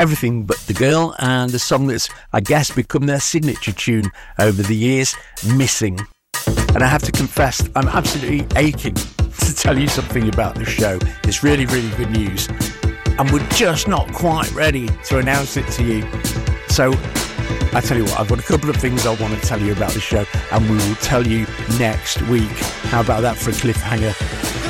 Everything But the Girl, and the song that's, I guess, become their signature tune over the years, Missing. And I have to confess, I'm absolutely aching to tell you something about the show. It's really, really good news. And we're just not quite ready to announce it to you. So, I tell you what, I've got a couple of things I want to tell you about the show, and we will tell you next week. How about that for a cliffhanger?